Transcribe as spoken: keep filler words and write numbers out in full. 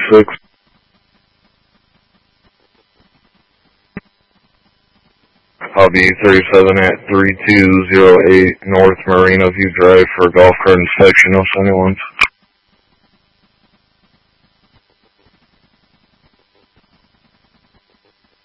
six. I'll be thirty-seven at three two zero eight North Marina View Drive for a golf cart inspection. No sunny ones.